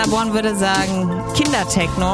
Born würde sagen Kindertechno.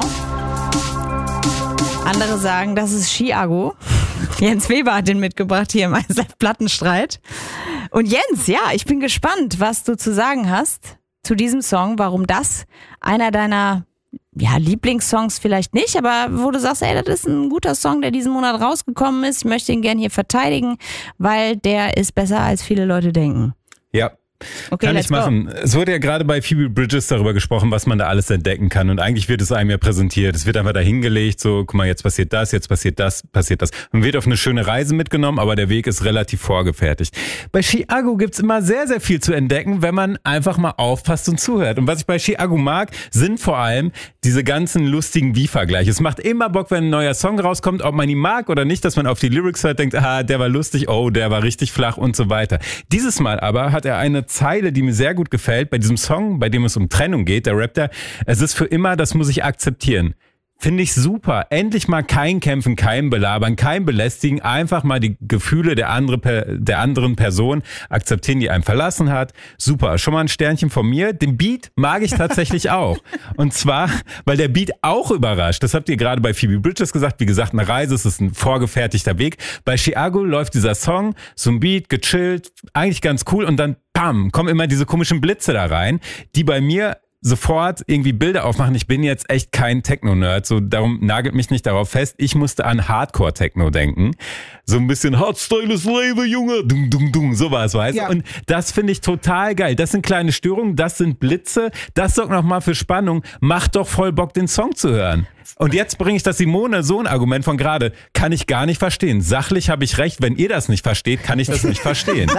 Andere sagen, das ist Chiago. Jens Weber hat den mitgebracht hier im Plattenstreit. Und Jens, ja, ich bin gespannt, was du zu sagen hast zu diesem Song, warum das einer deiner Lieblingssongs vielleicht nicht, aber wo du sagst, ey, das ist ein guter Song, der diesen Monat rausgekommen ist. Ich möchte ihn gerne hier verteidigen, weil der ist besser, als viele Leute denken. Ja. Okay, kann ich machen. Go. Es wurde ja gerade bei Phoebe Bridgers darüber gesprochen, was man da alles entdecken kann. Und eigentlich wird es einem ja präsentiert. Es wird einfach da hingelegt, so, guck mal, jetzt passiert das, jetzt passiert das, passiert das. Man wird auf eine schöne Reise mitgenommen, aber der Weg ist relativ vorgefertigt. Bei Chiago gibt's immer sehr, sehr viel zu entdecken, wenn man einfach mal aufpasst und zuhört. Und was ich bei Chiago mag, sind vor allem diese ganzen lustigen Wie-Vergleiche. Es macht immer Bock, wenn ein neuer Song rauskommt, ob man ihn mag oder nicht, dass man auf die Lyrics hört, denkt, der war lustig, oh, der war richtig flach und so weiter. Dieses Mal aber hat er eine Zeile, die mir sehr gut gefällt, bei diesem Song, bei dem es um Trennung geht, der rappt da, es ist für immer, das muss ich akzeptieren. Finde ich super. Endlich mal kein Kämpfen, kein Belabern, kein Belästigen, einfach mal die Gefühle der anderen Person akzeptieren, die einen verlassen hat. Super. Schon mal ein Sternchen von mir. Den Beat mag ich tatsächlich auch. Und zwar, weil der Beat auch überrascht. Das habt ihr gerade bei Phoebe Bridgers gesagt. Wie gesagt, eine Reise, es ist ein vorgefertigter Weg. Bei Chiago läuft dieser Song, so ein Beat, gechillt, eigentlich ganz cool und dann bam, kommen immer diese komischen Blitze da rein, die bei mir sofort irgendwie Bilder aufmachen. Ich bin jetzt echt kein Techno-Nerd, so darum nagelt mich nicht darauf fest. Ich musste an Hardcore-Techno denken. So ein bisschen Hardstyle ist Leben, Junge, dung, dung, dung, sowas, weißt du? Ja. Und das finde ich total geil. Das sind kleine Störungen, das sind Blitze, das sorgt nochmal für Spannung. Macht doch voll Bock, den Song zu hören. Und jetzt bringe ich das Simone-Sohn-Argument von gerade. Kann ich gar nicht verstehen. Sachlich habe ich recht. Wenn ihr das nicht versteht, kann ich das nicht verstehen.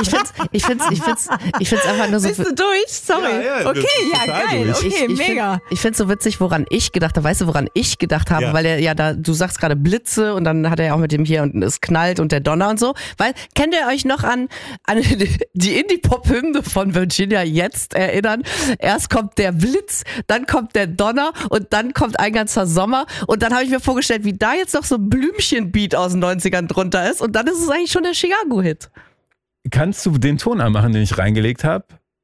Ich find's einfach nur so... Bist du durch? Sorry. Ja, okay, ja, geil. Durch. Okay, mega. Ich find's so witzig, woran ich gedacht habe. Weißt du, woran ich gedacht habe? Ja. Weil er du sagst gerade Blitze und dann hat er ja auch mit dem hier und es knallt und der Donner und so. Weil, kennt ihr euch noch an die Indie-Pop-Hymne von Virginia jetzt erinnern? Erst kommt der Blitz, dann kommt der Donner und dann kommt ein ganzer Sommer und dann habe ich mir vorgestellt, wie da jetzt noch so ein Blümchen-Beat aus den 90ern drunter ist und dann ist es eigentlich schon der Chiago-Hit. Kannst du den Ton anmachen, den ich reingelegt habe?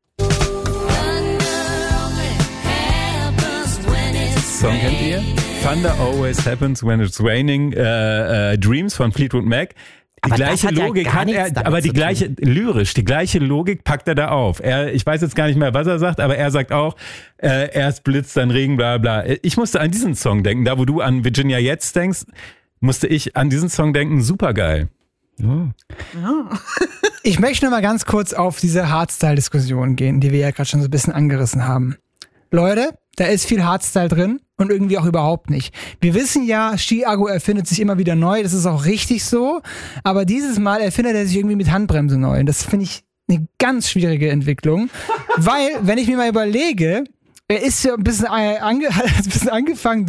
Song kennt ihr? Thunder always happens when it's raining. Dreams von Fleetwood Mac. Die gleiche Logik hat er, aber die gleiche, lyrisch, die gleiche Logik packt er da auf. Ich weiß jetzt gar nicht mehr, was er sagt, aber er sagt auch, erst Blitz, dann Regen, bla bla. Ich musste an diesen Song denken, da wo du an Virginia jetzt denkst, musste ich an diesen Song denken, supergeil. Ja. Ich möchte noch mal ganz kurz auf diese Hardstyle-Diskussion gehen, die wir ja gerade schon so ein bisschen angerissen haben. Leute, da ist viel Hardstyle drin und irgendwie auch überhaupt nicht. Wir wissen ja, Chiago erfindet sich immer wieder neu, das ist auch richtig so, aber dieses Mal erfindet er sich irgendwie mit Handbremse neu und das finde ich eine ganz schwierige Entwicklung, weil, wenn ich mir mal überlege, er ist ja ein bisschen angefangen